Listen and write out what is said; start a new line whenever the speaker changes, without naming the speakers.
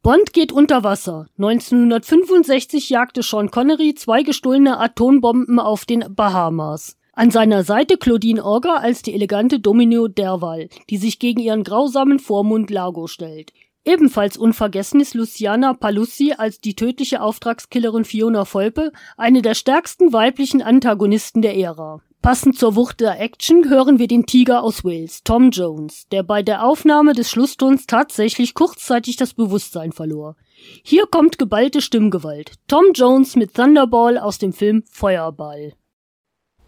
Bond geht unter Wasser. 1965 jagte Sean Connery 2 gestohlene Atombomben auf den Bahamas. An seiner Seite Claudine Orger als die elegante Domino Derval, die sich gegen ihren grausamen Vormund Largo stellt. Ebenfalls unvergessen ist Luciana Paluzzi als die tödliche Auftragskillerin Fiona Volpe, eine der stärksten weiblichen Antagonisten der Ära. Passend zur Wucht der Action hören wir den Tiger aus Wales, Tom Jones, der bei der Aufnahme des Schlusstons tatsächlich kurzzeitig das Bewusstsein verlor. Hier kommt geballte Stimmgewalt. Tom Jones mit Thunderball aus dem Film Feuerball.